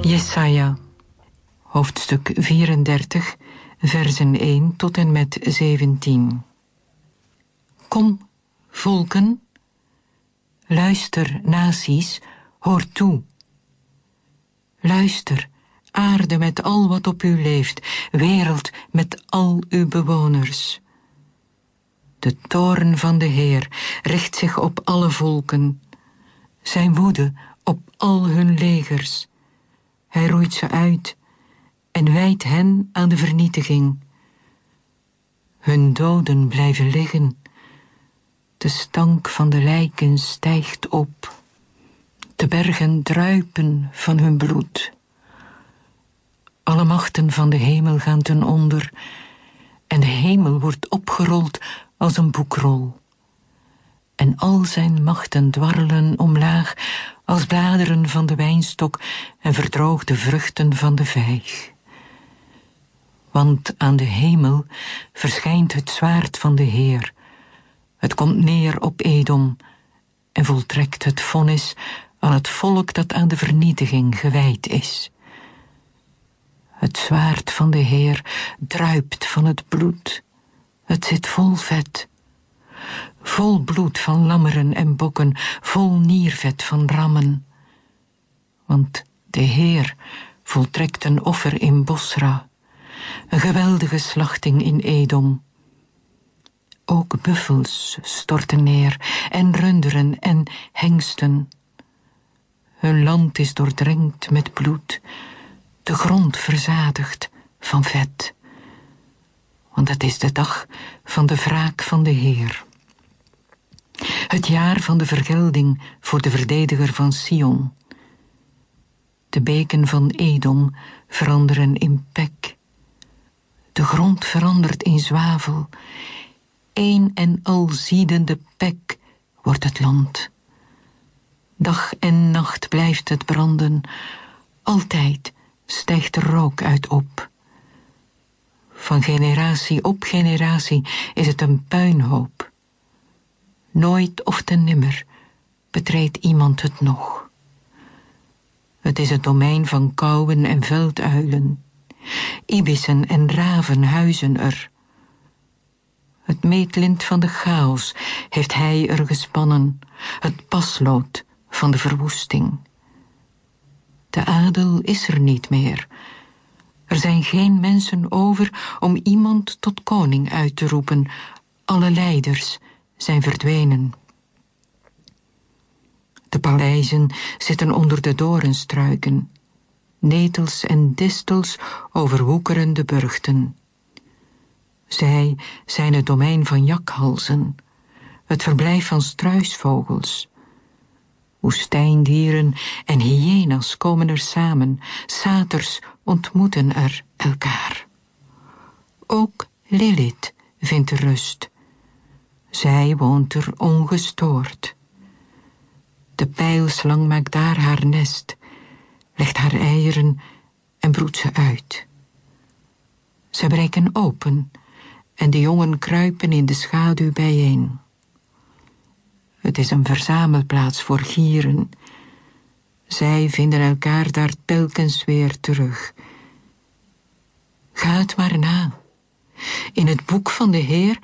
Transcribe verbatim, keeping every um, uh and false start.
Jesaja, hoofdstuk vierendertig, versen één tot en met zeventien. Kom, volken, luister, naties, hoor toe. Luister, aarde met al wat op u leeft, wereld met al uw bewoners. De toorn van de Heer richt zich op alle volken, zijn woede op al hun legers. Hij roeit ze uit en wijdt hen aan de vernietiging. Hun doden blijven liggen. De stank van de lijken stijgt op. De bergen druipen van hun bloed. Alle machten van de hemel gaan ten onder en de hemel wordt opgerold als een boekrol. En al zijn machten dwarrelen omlaag als bladeren van de wijnstok en verdroogde vruchten van de vijg. Want aan de hemel verschijnt het zwaard van de Heer. Het komt neer op Edom en voltrekt het vonnis aan het volk dat aan de vernietiging gewijd is. Het zwaard van de Heer druipt van het bloed. Het zit vol vet. Vol bloed van lammeren en bokken, vol niervet van rammen. Want de Heer voltrekt een offer in Bosra, een geweldige slachting in Edom. Ook buffels storten neer, en runderen en hengsten. Hun land is doordrenkt met bloed, de grond verzadigd van vet. Want het is de dag van de wraak van de Heer. Het jaar van de vergelding voor de verdediger van Sion. De beken van Edom veranderen in pek. De grond verandert in zwavel. Een en al ziedende pek wordt het land. Dag en nacht blijft het branden. Altijd stijgt er rook uit op. Van generatie op generatie is het een puinhoop. Nooit of te nimmer betreedt iemand het nog. Het is het domein van kauwen en velduilen. Ibissen en raven huizen er. Het meetlint van de chaos heeft hij er gespannen, het paslood van de verwoesting. De adel is er niet meer. Er zijn geen mensen over om iemand tot koning uit te roepen. Alle leiders zijn verdwenen. De paleizen zitten onder de doornstruiken. Netels en distels overwoekeren de burchten. Zij zijn het domein van jakhalzen, het verblijf van struisvogels. Woestijndieren en hyena's komen er samen, saters ontmoeten er elkaar. Ook Lilith vindt rust. Zij woont er ongestoord. De pijlslang maakt daar haar nest, legt haar eieren en broedt ze uit. Ze breken open en de jongen kruipen in de schaduw bijeen. Het is een verzamelplaats voor gieren. Zij vinden elkaar daar telkens weer terug. Ga het maar na. In het boek van de Heer